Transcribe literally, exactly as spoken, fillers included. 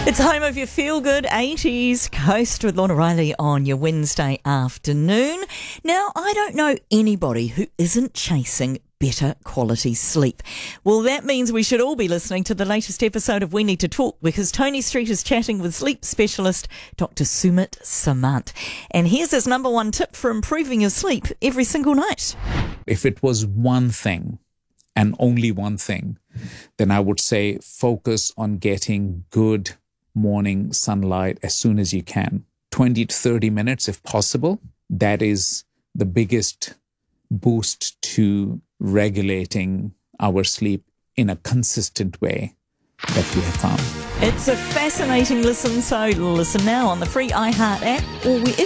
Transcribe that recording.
It's home of your feel-good eighties Coast with Lorna Riley on your Wednesday afternoon. Now, I don't know anybody who isn't chasing better quality sleep. Well, that means we should all be listening to the latest episode of We Need to Talk, because Tony Street is chatting with sleep specialist Doctor Sumit Samant. And here's his number one tip for improving your sleep every single night. If it was one thing, and only one thing, then I would say focus on getting good morning sunlight as soon as you can. twenty to thirty minutes if possible. That is the biggest boost to regulating our sleep in a consistent way that we have found. It's a fascinating listen, so listen now on the free iHeart app or wherever